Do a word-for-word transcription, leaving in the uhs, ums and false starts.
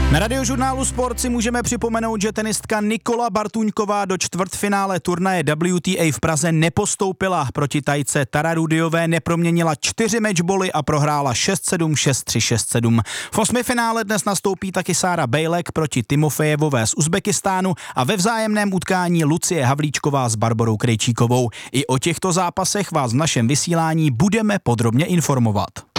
Na Radiožurnálu Sport si můžeme připomenout, že tenistka Nikola Bartuňková do čtvrtfinále turnaje W T A v Praze nepostoupila. Proti Tajce Tara Rudiové neproměnila čtyři matchboly a prohrála šest sedm, šest tři, šest sedm. V osmifinále dnes nastoupí taky Sára Bejlek proti Timofejevové z Uzbekistánu a ve vzájemném utkání Lucie Havlíčková s Barborou Krejčíkovou. I o těchto zápasech vás v našem vysílání budeme podrobně informovat.